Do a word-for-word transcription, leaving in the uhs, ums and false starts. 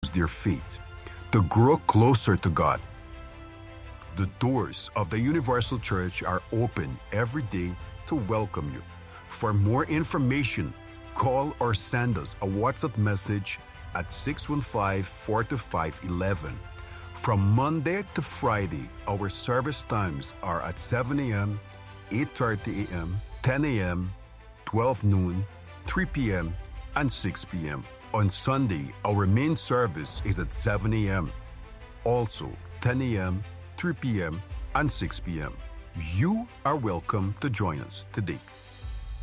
their faith, to grow closer to God. The doors of the Universal Church are open every day to welcome you. For more information, call or send us a WhatsApp message at six one five, four two five, one one. From Monday to Friday, our service times are at seven a.m., eight thirty a.m., ten a.m., twelve noon, three p.m., and six p.m. On Sunday, our main service is at seven a.m., also ten a.m., three p.m., and six p.m. You are welcome to join us today.